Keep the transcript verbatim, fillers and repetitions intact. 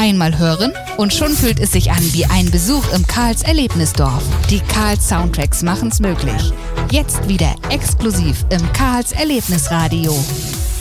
Einmal hören und schon fühlt es sich an wie ein Besuch im Karls Erlebnisdorf. Die Karls Soundtracks machen's möglich. Jetzt wieder exklusiv im Karls Erlebnisradio.